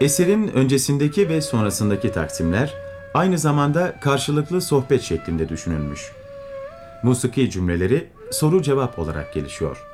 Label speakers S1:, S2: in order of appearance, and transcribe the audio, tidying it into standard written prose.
S1: Eserin öncesindeki ve sonrasındaki taksimler aynı zamanda karşılıklı sohbet şeklinde düşünülmüş. Musiki cümleleri soru-cevap olarak gelişiyor.